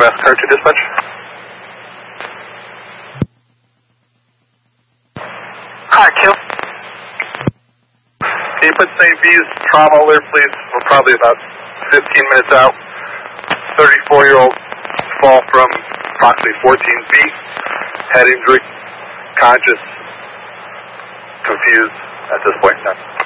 Nebraska Car 2 Dispatch. Car 2. Can you put St. V's trauma alert, please? We're probably about 15 minutes out. 34-year-old fall from approximately 14 feet. Head injury. Conscious. Confused at this point in time.